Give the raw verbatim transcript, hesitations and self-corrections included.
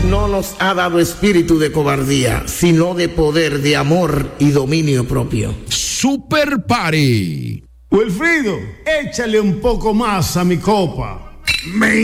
no nos ha dado espíritu de cobardía, sino de poder, de amor y dominio propio. Super Party. Wilfrido, échale un poco más a mi copa. Me